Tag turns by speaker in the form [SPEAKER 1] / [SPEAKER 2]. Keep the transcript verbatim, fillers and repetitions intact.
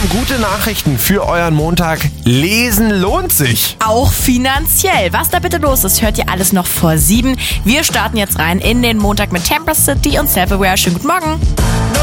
[SPEAKER 1] gute Nachrichten für euren Montag. Lesen lohnt sich.
[SPEAKER 2] Auch finanziell. Was da bitte los ist, hört ihr alles noch vor sieben. Wir starten jetzt rein in den Montag mit Temper City und Self-Aware. Schönen guten Morgen.